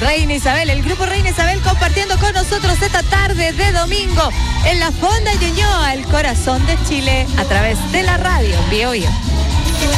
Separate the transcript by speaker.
Speaker 1: Reina Isabel, el grupo Reina Isabel compartiendo con nosotros esta tarde de domingo en la Fonda Ñuñoa, el corazón de Chile, a través de la radio Bio Bio.